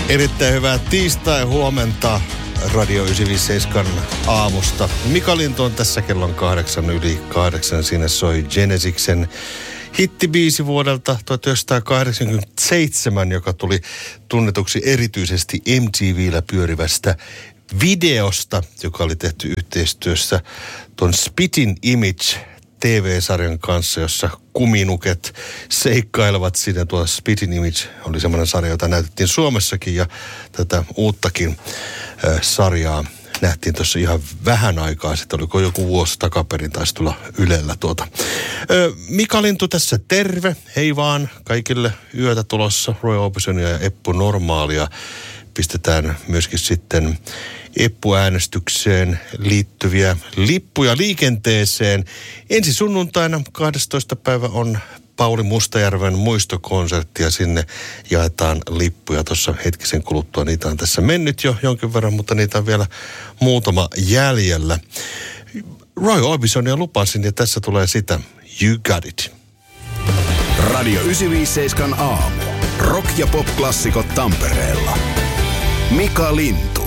Erittäin hyvää tiistai-huomenta Radio 957 aamusta. Mika Lintu on tässä kellon 8:08. Siinä soi Genesiksen hittibiisi vuodelta 1987, joka tuli tunnetuksi erityisesti MTV:llä pyörivästä videosta, joka oli tehty yhteistyössä ton Spitting Image TV-sarjan kanssa, jossa kuminuket seikkailevat siinä. Tuo Spitting Image oli semmoinen sarja, jota näytettiin Suomessakin, ja tätä uuttakin sarjaa nähtiin tuossa ihan vähän aikaa sitten. Oliko joku vuosi takaperin, taisi tulla Ylellä Mika Lintu tässä, terve. Hei vaan kaikille, yötä tulossa. Roy Obisonia ja Eppu Normaalia pistetään myöskin sitten Eppu-äänestykseen liittyviä lippuja liikenteeseen. Ensi sunnuntaina 12. päivä on Pauli Mustajärven muistokonsertti ja sinne jaetaan lippuja tuossa hetkisen kuluttua. Niitä on tässä mennyt jo jonkin verran, mutta niitä on vielä muutama jäljellä. Roy Orbisonia lupasin ja tässä tulee sitä You Got It. Radio 957 aamu. Rock- ja pop-klassikot Tampereella. Mika Lintu.